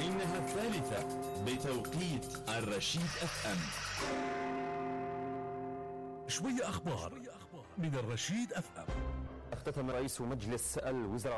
إنها الثالثة بتوقيت الرشيد FM. شوية أخبار من الرشيد FM. اختتم رئيس مجلس الوزراء